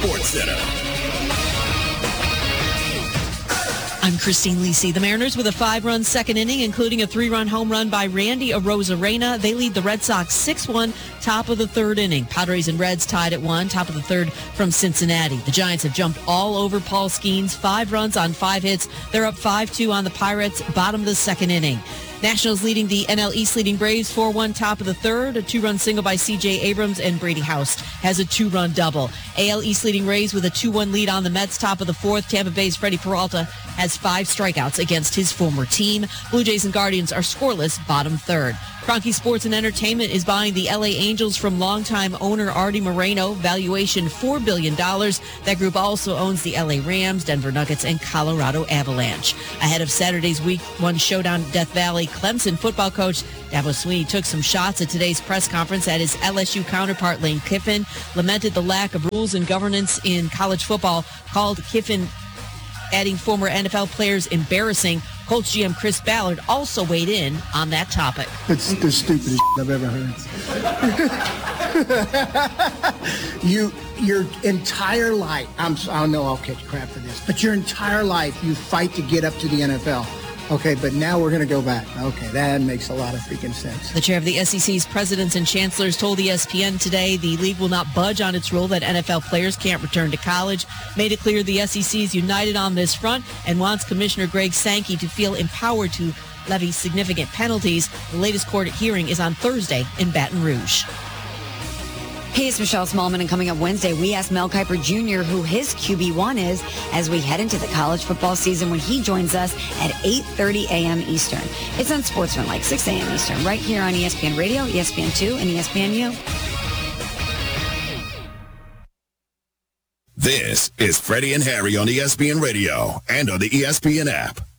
Sports Center. I'm Christine Lisi. The Mariners with a 5-run second inning, including a 3-run home run by Randy Arozarena. They lead the Red Sox 6-1, top of the third inning. Padres and Reds tied at 1, top of the third from Cincinnati. The Giants have jumped all over Paul Skeens, 5 runs on 5 hits. They're up 5-2 on the Pirates, bottom of the second inning. Nationals leading the NL East, leading Braves 4-1, top of the third. A 2-run single by C.J. Abrams, and Brady House has a 2-run double. AL East leading Rays with a 2-1 lead on the Mets, top of the fourth. Tampa Bay's Freddie Peralta has 5 strikeouts against his former team. Blue Jays and Guardians are scoreless, bottom third. Kroenke Sports and Entertainment is buying the L.A. Angels from longtime owner Artie Moreno. Valuation $4 billion. That group also owns the L.A. Rams, Denver Nuggets, and Colorado Avalanche. Ahead of Saturday's Week 1 showdown in Death Valley, Clemson football coach Dabo Swinney took some shots at today's press conference at his LSU counterpart Lane Kiffin, lamented the lack of rules and governance in college football, called Kiffin adding former NFL players embarrassing. Colts GM Chris Ballard also weighed in on that topic. It's the stupidest I've ever heard. Your entire life, I know I'll catch crap for this, but your entire life you fight to get up to the NFL. Okay, but now we're going to go back. Okay, that makes a lot of freaking sense. The chair of the SEC's presidents and chancellors told ESPN today the league will not budge on its rule that NFL players can't return to college. Made it clear the SEC is united on this front and wants Commissioner Greg Sankey to feel empowered to levy significant penalties. The latest court hearing is on Thursday in Baton Rouge. Hey, it's Michelle Smallman, and coming up Wednesday, we asked Mel Kiper Jr. who his QB1 is as we head into the college football season when he joins us at 8:30 a.m. Eastern. It's on Sportsmanlike, 6 a.m. Eastern, right here on ESPN Radio, ESPN2, and ESPNU. This is Freddie and Harry on ESPN Radio and on the ESPN app.